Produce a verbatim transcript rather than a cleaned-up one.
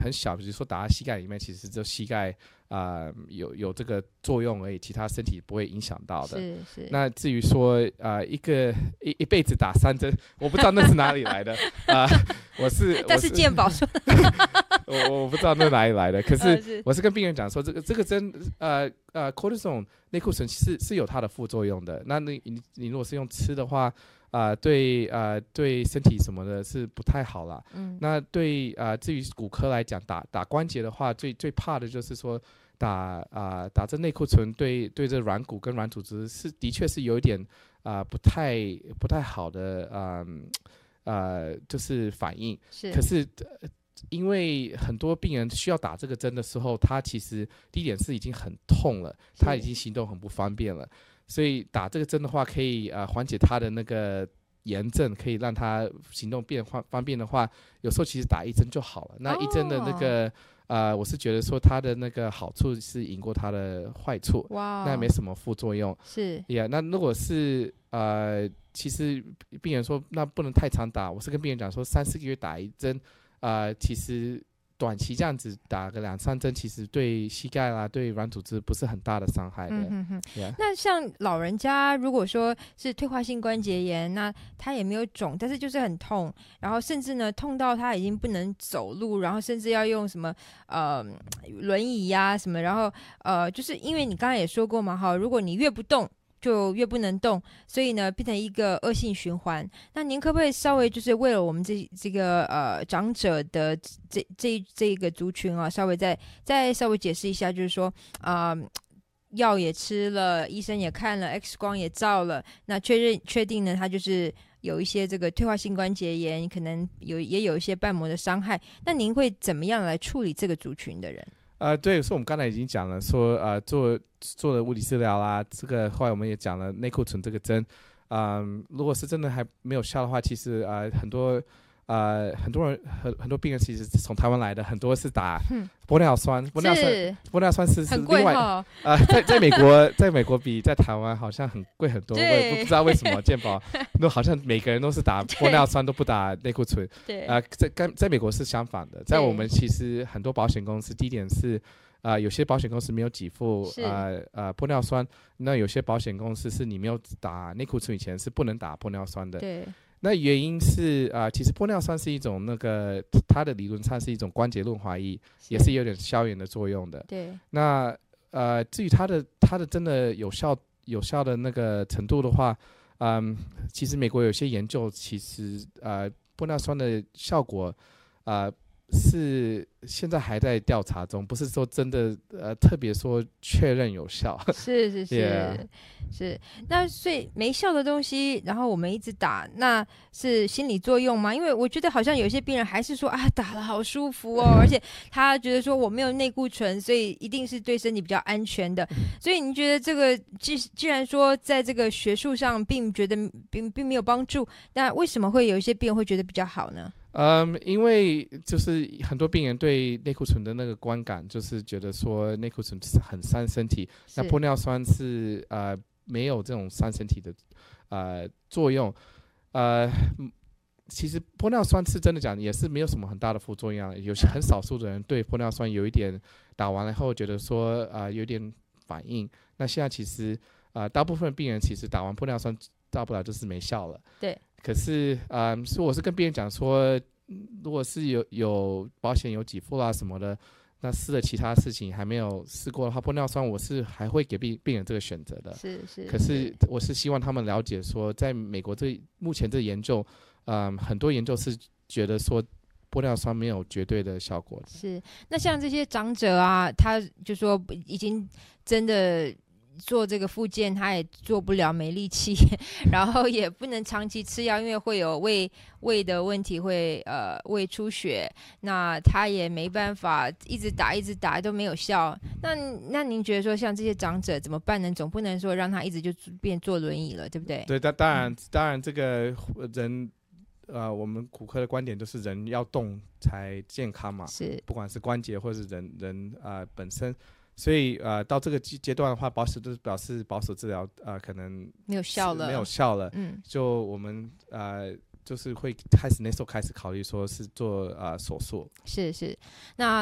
很小，比如说打在膝盖里面，其实就膝盖啊、呃、有有这个作用而已，其他身体不会影响到的。 是是。 那至于说啊、呃、一个一一辈子打三针，我不知道那是哪里来的啊、呃，我是但是健保说我我不知道那哪里来的，可是我是跟病人讲说，这个这个针呃呃 cortisone 内固醇是是有它的副作用的。那你你你如果是用吃的话，啊、呃、对呃对身体什么的是不太好啦。嗯。那对啊、呃、至于骨科来讲，打打关节的话，最最怕的就是说打啊、呃、打这内固醇对对这软骨跟软组织是的确是有一点啊、呃、不太不太好的呃呃就是反应。是。可是。呃因为很多病人需要打这个针的时候，他其实第一点是已经很痛了，他已经行动很不方便了，所以打这个针的话，可以呃缓解他的那个炎症，可以让他行动变方便的话，有时候其实打一针就好了。那一针的那个、哦、呃，我是觉得说它的那个好处是赢过它的坏处，哇，那没什么副作用。是，呀、yeah, 那如果是呃，其实病人说那不能太常打，我是跟病人讲说三四个月打一针。呃，其实短期这样子打个两三针，其实对膝盖啦、对软组织不是很大的伤害的。嗯哼哼 yeah. 那像老人家，如果说是退化性关节炎，那他也没有肿，但是就是很痛，然后甚至呢痛到他已经不能走路，然后甚至要用什么呃轮椅呀、啊、什么，然后呃就是因为你刚才也说过嘛，哈，如果你越不动。就越不能动，所以呢变成一个恶性循环。那您可不可以稍微就是为了我们这这个呃长者的这这这一个族群啊，稍微再再稍微解释一下，就是说啊、呃、药也吃了，医生也看了 X 光也照了，那确认确定呢他就是有一些这个退化性关节炎，可能有也有一些瓣膜的伤害，那您会怎么样来处理这个族群的人？ 呃，对，所以我们刚才已经讲了说，呃，做做了物理治疗啦，这个后来我们也讲了内固醇这个针，嗯、呃，如果是真的还没有效的话，其实呃很多呃很多人很很多病人其实是从台湾来的，很多是打玻尿酸，玻尿酸玻尿酸是是另外啊、呃，在在美国在美国比在台湾好像很贵很多，我也不知道为什么健保都好像每个人都是打玻尿酸都不打内固醇，对啊、呃，在在美国是相反的，在我们其实很多保险公司第一点是。啊、呃，有些保险公司没有给付呃呃玻尿酸，那有些保险公司是你没有打内固醇以前是不能打玻尿酸的。对。那原因是啊、呃，其实玻尿酸是一种那个它的理论上是一种关节润滑液，也是有点消炎的作用的。对。那呃，至于它的它的真的有效有效的那个程度的话，嗯，其实美国有些研究，其实呃玻尿酸的效果啊。呃是现在还在调查中，不是说真的呃特别说确认有效。 是是是、yeah. 是，那所以没效的东西，然后我们一直打，那是心理作用吗？因为我觉得好像有些病人还是说啊打了好舒服哦，而且他觉得说我没有内固醇，所以一定是对身体比较安全的。所以你觉得这个既既然说在这个学术上并觉得并并没有帮助，那为什么会有一些病人会觉得比较好呢？ 嗯，因为就是很多病人对内固醇的那个观感，就是觉得说内固醇很伤身体，那玻尿酸是呃没有这种伤身体的呃作用，呃，其实玻尿酸是真的讲也是没有什么很大的副作用，有些很少数的人对玻尿酸有一点打完了后觉得说呃有点反应，那现在其实呃大部分病人其实打完玻尿酸大不了就是没效了。对。可是，嗯，所以我是跟病人讲说，如果是有有保险有给付啦什么的，那试了其他事情还没有试过的话，玻尿酸我是还会给病病人这个选择的。是是。可是我是希望他们了解说，在美国这目前这研究，嗯，很多研究是觉得说玻尿酸没有绝对的效果的。 是。那像这些长者啊，他就说已经真的。做这个复健他也做不了，没力气，然后也不能长期吃药，因为会有胃胃的问题，会呃胃出血，那他也没办法一直打一直打都没有效。那那您觉得说像这些长者怎么办呢？总不能说让他一直就变坐轮椅了，对不对？ 对，当当然、嗯、当然这个人呃我们骨科的观点就是人要动才健康嘛，是不管是关节或是人人呃本身。所以呃，到这个阶段的话，保守就是表示保守治疗呃可能没有效了， 没有效了。嗯，就我们呃就是会开始那时候开始考虑说是做呃手术。 是是，那